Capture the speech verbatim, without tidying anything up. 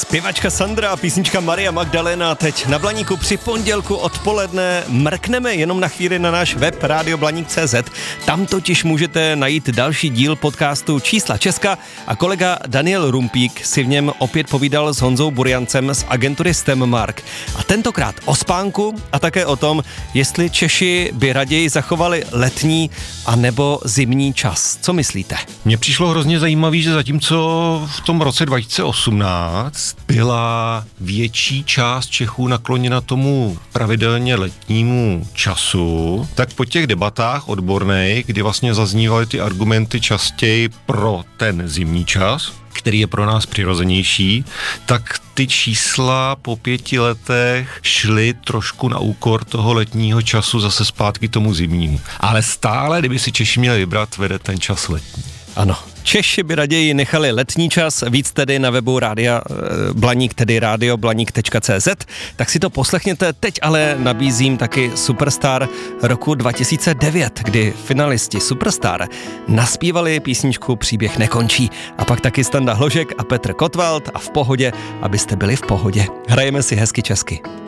Zpěvačka Sandra a písnička Maria Magdalena teď na Blaníku při pondělku odpoledne. Mrkneme jenom na chvíli na náš web rádio blaník tečka cé zet. Tam totiž můžete najít další díl podcastu Čísla Česka a kolega Daniel Rumpík si v něm opět povídal s Honzou Burjancem z agentury STEMmark. A tentokrát o spánku a také o tom, jestli Češi by raději zachovali letní a nebo zimní čas. Co myslíte? Mně přišlo hrozně zajímavý, že zatímco v tom roce dva tisíce osmnáct byla větší část Čechů nakloněna tomu pravidelně letnímu času, tak po těch debatách odborných, kdy vlastně zaznívaly ty argumenty častěji pro ten zimní čas, který je pro nás přirozenější, tak ty čísla po pěti letech šly trošku na úkor toho letního času zase zpátky tomu zimnímu. Ale stále, kdyby si Češi měli vybrat, vede ten čas letní. Ano, Češi by raději nechali letní čas, víc tedy na webu Rádia Blaník, tedy rádio blaník tečka cé zet, tak si to poslechněte. Teď ale nabízím taky Superstar roku dva tisíce devět, kdy finalisti Superstar naspívali písničku Příběh nekončí a pak taky Standa Hložek a Petr Kotwald a V pohodě, abyste byli v pohodě. Hrajeme si hezky česky.